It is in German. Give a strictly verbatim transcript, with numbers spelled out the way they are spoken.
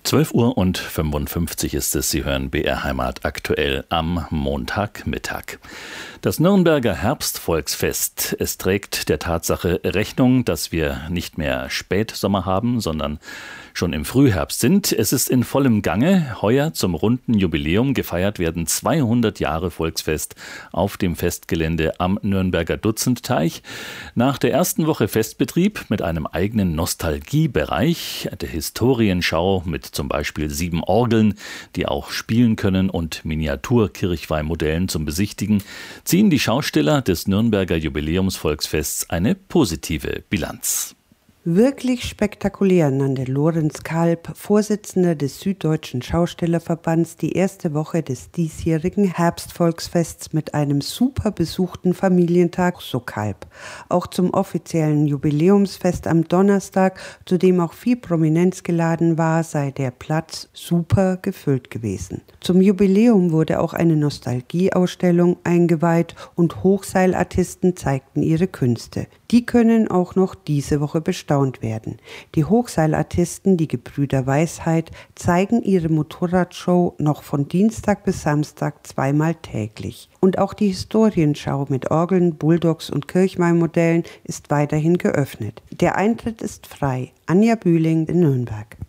zwölf Uhr und fünfundfünfzig ist es. Sie hören B R Heimat aktuell am Montagmittag. Das Nürnberger Herbstvolksfest. Es trägt der Tatsache Rechnung, dass wir nicht mehr Spätsommer haben, sondern schon im Frühherbst sind. Es ist in vollem Gange. Heuer zum runden Jubiläum gefeiert werden zweihundert Jahre Volksfest auf dem Festgelände am Nürnberger Dutzendteich. Nach der ersten Woche Festbetrieb mit einem eigenen Nostalgiebereich, der Historienschau mit zum Beispiel sieben Orgeln, die auch spielen können, und Miniatur-Kirchweihmodellen zum Besichtigen, ziehen die Schausteller des Nürnberger Jubiläumsvolksfests eine positive Bilanz. Wirklich spektakulär nannte Lorenz Kalb, Vorsitzender des Süddeutschen Schaustellerverbands, die erste Woche des diesjährigen Herbstvolksfests mit einem super besuchten Familientag, so Kalb. Auch zum offiziellen Jubiläumsfest am Donnerstag, zu dem auch viel Prominenz geladen war, sei der Platz super gefüllt gewesen. Zum Jubiläum wurde auch eine Nostalgieausstellung eingeweiht und Hochseilartisten zeigten ihre Künste. Die können auch noch diese Woche bestaunt werden. Die Hochseilartisten, die Gebrüder Weisheit, zeigen ihre Motorradshow noch von Dienstag bis Samstag zweimal täglich. Und auch die Historienschau mit Orgeln, Bulldogs und Kirchweihmodellen ist weiterhin geöffnet. Der Eintritt ist frei. Anja Bühling in Nürnberg.